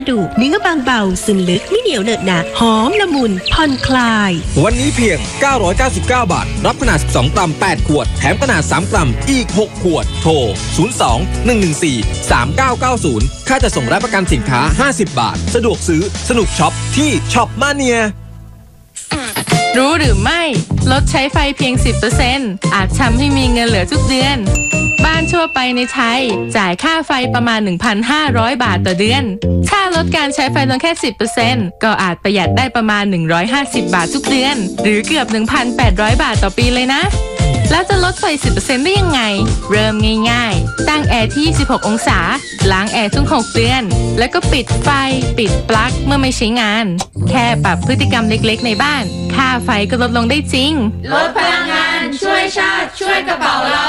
ดูเนื้อบางเบาซึมลึกไม่เหนียวเหนอะหนะหอมละมุนผ่อนคลายวันนี้เพียง999 บาทรับขนาด12กรัม8ขวดแถมขนาด3กรัมอีก6ขวดโทร02-114-3990ค่าจะส่งและประกันสินค้า50 บาทสะดวกซื้อสนุกช็อปที่ช็อปมาเนียรู้หรือไม่ลดใช้ไฟเพียง 10% อาจทำให้มีเงินเหลือทุกเดือนบ้านทั่วไปในไทยจ่ายค่าไฟประมาณ 1,500 บาทต่อเดือนถ้าลดการใช้ไฟลงแค่ 10% ก็อาจประหยัดได้ประมาณ150 บาททุกเดือนหรือเกือบ 1,800 บาทต่อปีเลยนะแล้วจะลดไฟ 10% ได้ยังไงเริ่มง่ายๆตั้งแอร์ที่26องศาล้างแอร์ทุก6เดือนแล้วก็ปิดไฟปิดปลั๊กเมื่อไม่ใช้งานแค่ปรับพฤติกรรมเล็กๆในบ้านค่าไฟก็ลดลงได้จริงลดพลังงานช่วยชาติช่วยกระเป๋าเรา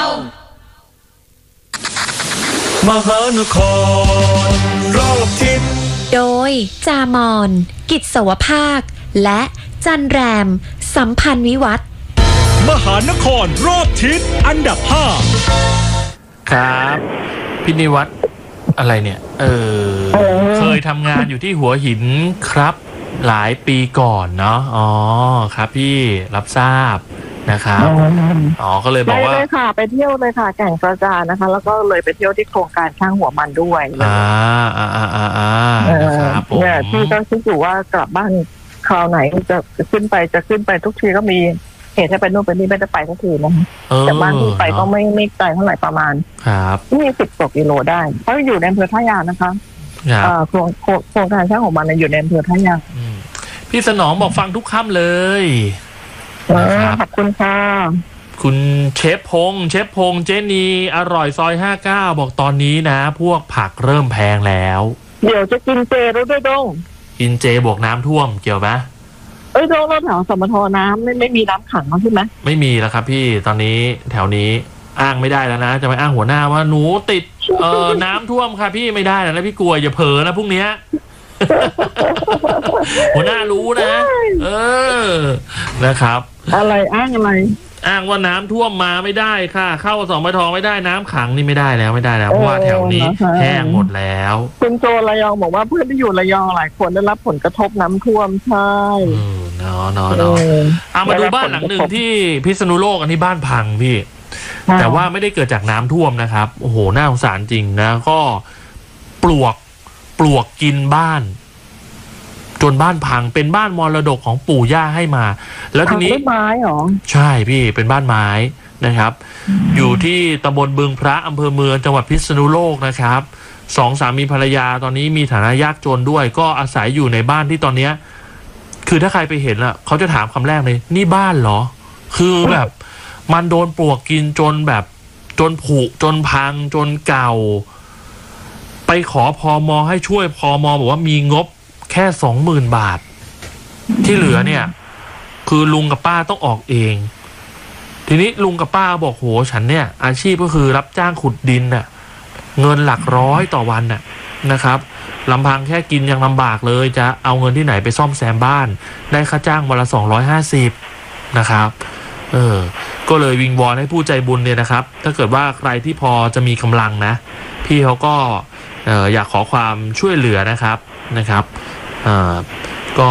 มหานครรอบทิศโดยจามอนกิจสวภาคและจันแรมสัมพันธ์วิวัฒน์มหานครรอบทิศอันดับ5 ครับพี่นิวัฒน์อะไรเนี่ยเคยทำงานอยู่ที่หัวหินครับหลายปีก่อนเนาะอ๋อครับพี่รับทราบนะครับอ๋อก็เลยบอกว่าเลยค่ะไปเที่ยวเลยค่ะแก่งกระจานนะคะแล้วก็เลยไปเที่ยวที่โครงการช่างหัวมันด้วยนะครับผมเนี่ยที่ก็คิดอยู่ว่ากลับบ้านคราวไหนจะขึ้นไปทุกทีก็มีเหตุให้ไปนู่นไปนี่ไม่ได้ไปทุกทีนะแต่บ้านที่ไปก็ไม่ไกลเท่าไหร่ประมาณครับมี10 กว่ากิโลได้เพราะอยู่ในอำเภอท่ายางนะคะโครงการช่างหัวมันอยู่ในอำเภอท่ายางพี่สนองบอกฟังทุกค่ำเลยขอบคุณค่ะคุณเชฟพงเจนีอร่อยซอย59บอกตอนนี้นะพวกผักเริ่มแพงแล้วเดี๋ยวจะกินเจแล้วด้วยดงกินเจบวกน้ำท่วมเกี่ยวไหมดงเราแถวสมทน้ำไม่มีน้ำขังใช่ไหมไม่มีแล้วครับพี่ตอนนี้แถวนี้อ้างไม่ได้แล้วนะจะไปอ้างหัวหน้าว่าหนูติดน้ำท่วมค่ะพี่ไม่ได้แล้วพี่กลัวอย่าเผลอนะพรุ่งนี้หัวหน้ารู้นะนะครับอะไรอ้างว่าน้ำท่วมมาไม่ได้ค่ะเข้าสมทไม่ได้น้ำขังนี่ไม่ได้แล้วเพราะว่าแถวนี้แห้งหมดแล้วคุณโจระยองบอกว่าเพื่อนที่อยู่ระยองหลายคนได้รับผลกระทบน้ำท่วมใช่เนาะมาดูบ้านหลังหนึ่งที่พิษณุโลกอันนี้บ้านพังพี่แต่ว่าไม่ได้เกิดจากน้ำท่วมนะครับโอ้โหน่าสงสารจริงนะก็ปลวกกินบ้านจนบ้านพังเป็นบ้านมรดกของปู่ย่าให้มาแล้วทีนี้ไม้หรอใช่พี่เป็นบ้านไม้นะครับอยู่ที่ตำบลบึงพระอำเภอเมืองจังหวัดพิษณุโลกนะครับ2 สามีภรรยาตอนนี้มีฐานะยากจนด้วยก็อาศัยอยู่ในบ้านที่ตอนนี้คือถ้าใครไปเห็นล่ะเขาจะถามคำแรกเลยนี่บ้านเหรอคือแบบมันโดนปลวกกินจนแบบจนผุจนพังจนเก่าไปขอพม.ให้ช่วยพม.บอกว่ามีงบแค่ 20,000 บาทที่เหลือเนี่ยคือลุงกับป้าต้องออกเองทีนี้ลุงกับป้าบอกโหฉันเนี่ยอาชีพก็คือรับจ้างขุดดินน่ะเงินหลักร้อยต่อวันน่ะนะครับลำพังแค่กินยังลำบากเลยจะเอาเงินที่ไหนไปซ่อมแซมบ้านได้ค่าจ้างวันละ250นะครับก็เลยวิงวอนให้ผู้ใจบุญเนี่ยนะครับถ้าเกิดว่าใครที่พอจะมีกำลังนะพี่เขาก็อยากขอความช่วยเหลือนะครับก็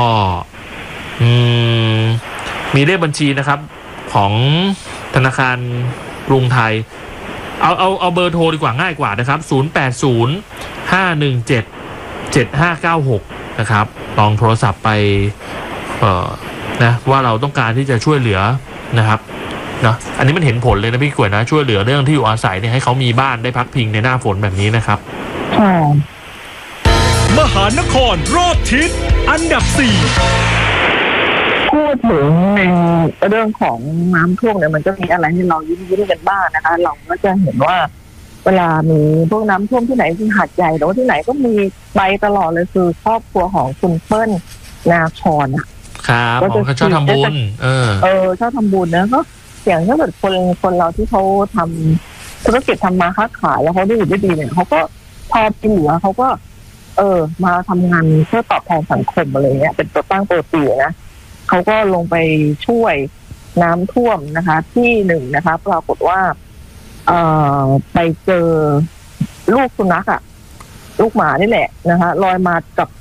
มีเลขบัญชีนะครับของธนาคารกรุงไทยเอาเบอร์โทรดีกว่าง่ายกว่านะครับ0805177596นะครับลองโทรศัพท์ไปนะว่าเราต้องการที่จะช่วยเหลือนะครับนะอันนี้มันเห็นผลเลยนะพี่กล้วยนะช่วยเหลือเรื่องที่อยู่อาศัยเนี่ยให้เขามีบ้านได้พักพิงในหน้าฝนแบบนี้นะครับมหานครรอบทิศอันดับ4 พูดถึงในเรื่องของน้ำท่วมเนี่ยมันจะมีอะไรให้เรายิ้มกันบ้างนะคะเราก็จะเห็นว่าเวลามีพวกน้ำท่วมที่ไหนที่หาดใหญ่หรือว่าที่ไหนก็มีไปตลอดเลยคือครอบครัวของคุณเปิ้ลนาครครับเขาชอบทำบุญชอบทำบุญนะก็อย่างถ้าเกิดคนเราที่เขาทำธุรกิจทำมาค้าขายแล้วเขาได้ดีเนี่ยเขาก็พอกินเหลือเขาก็มาทำงานเพื่อตอบแทนสังคมอะไรเงี้ยเป็นตัวตั้งตัวตีนะเขาก็ลงไปช่วยน้ำท่วมนะคะที่หนึ่งนะคะปรากฏว่าไปเจอลูกสุนัขลูกหมานี่แหละนะคะลอยมากับ